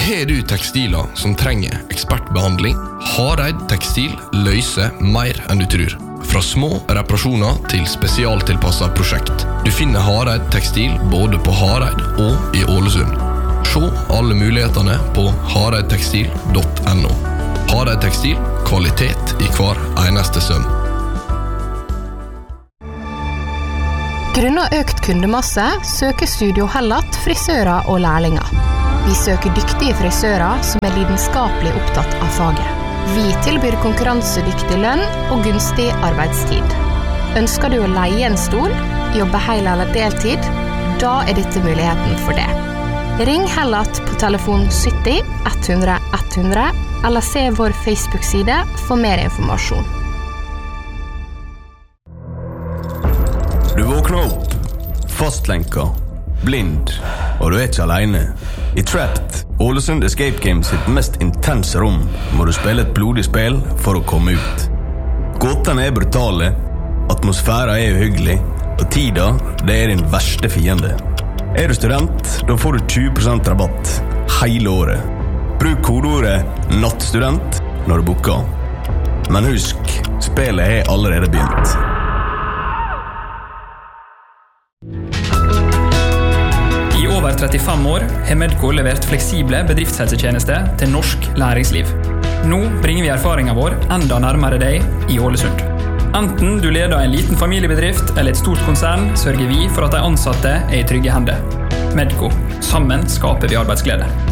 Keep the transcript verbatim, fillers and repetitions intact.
Har du tekstiler som trenger ekspertbehandling? Hareid Tekstil løser mer enn du tror. Fra små reparasjoner til spesialtilpasset prosjekt. Du finner Hareid Tekstil både på Hareid og i Ålesund. Se alle mulighetene på hareid tekstil punktum no. Hareid Tekstil, kvalitet i hver eneste søm. Grunnet økt kundemasse søker Studio Hellat frisører og lærlinger. Vi søker dyktige frisører som er lidenskapelig opptatt av faget. Vi tilbyr konkurransedyktig lønn og gunstig arbeidstid. Ønsker du å leie en stol, jobbe hel eller deltid? Da er dette muligheten for det. Ring Hellat på telefon sytti ett hundre ett hundre eller se vår Facebook-side for mer informasjon. Du våkner opp, fastlenka, blind, og du er ikke alene. I Trapped, Ålesund Escape Games sitt mest intense rom, må du spille et blodig spill for å komme ut. Gåtene er brutale, atmosfæren er uhyggelig, og tida, det er din verste fiende. Er du student, da får du tjue prosent rabatt hele året. Bruk kodeordet nattstudent når du booker. Men husk, spillet er allerede begynt. I over trettifem år har Medco levert fleksible bedriftshelsetjenester til norsk næringsliv. Nå bringer vi erfaringen vår enda nærmere deg i Ålesund. Enten du leder en liten familiebedrift eller et stort konsern, sørger vi for at de ansatte er i trygge hender. Medco. Sammen skaper vi arbeidsglede.